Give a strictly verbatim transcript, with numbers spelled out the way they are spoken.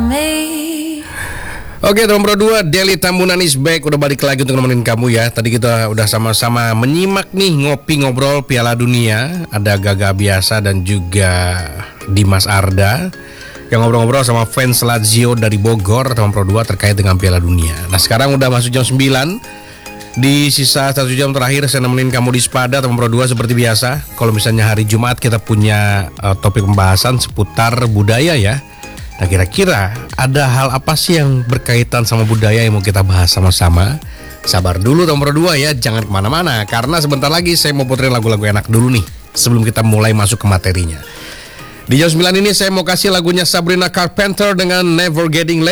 Oke, teman Pro dua, Deli Tambunan is back. Udah balik lagi untuk nemenin kamu ya. Tadi kita udah sama-sama menyimak nih ngopi ngobrol Piala Dunia. Ada Gaga Biasa dan juga Dimas Arda yang ngobrol-ngobrol sama fans Lazio dari Bogor, teman Pro dua, terkait dengan Piala Dunia. Nah, sekarang udah masuk jam sembilan. Di sisa satu jam terakhir saya nemenin kamu di Spada, teman Pro dua, seperti biasa. Kalau misalnya hari Jumat kita punya uh, topik pembahasan seputar budaya ya. Nah, kira-kira ada hal apa sih yang berkaitan sama budaya yang mau kita bahas sama-sama? Sabar dulu teman Pro dua ya, jangan kemana-mana. Karena sebentar lagi saya mau puterin lagu-lagu enak dulu nih sebelum kita mulai masuk ke materinya. Di jam sembilan ini saya mau kasih lagunya Sabrina Carpenter dengan Never Getting Late.